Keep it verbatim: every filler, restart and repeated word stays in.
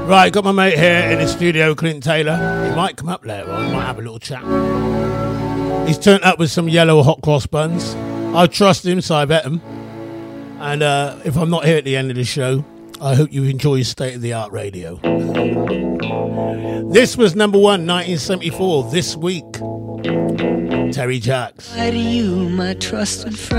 Right, got my mate here in the studio, Clint Taylor. He might come up later on, might have a little chat. He's turned up with some yellow hot cross buns. I trust him, so I bet him. And uh, if I'm not here at the end of the show, I hope you enjoy State of the Art Radio. This was number one, nineteen seventy-four, this week. Terry Jacks. Why do you, my trusted friend?